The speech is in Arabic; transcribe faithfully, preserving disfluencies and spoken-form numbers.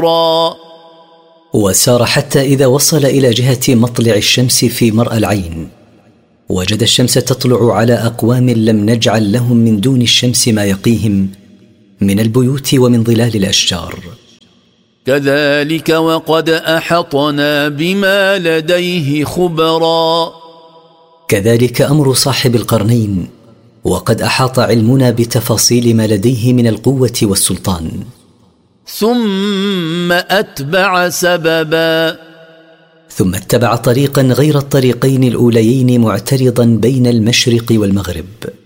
وسار حتى إذا وصل إلى جهة مطلع الشمس في مرأى العين، وجد الشمس تطلع على أقوام لم نجعل لهم من دون الشمس ما يقيهم من البيوت ومن ظلال الأشجار. كذلك وقد أحطنا بما لديه خبرا. كذلك أمر صاحب القرنين، وقد أحاط علمنا بتفاصيل ما لديه من القوة والسلطان. ثم أتبع سببا. ثم اتبع طريقا غير الطريقين الأوليين معترضا بين المشرق والمغرب.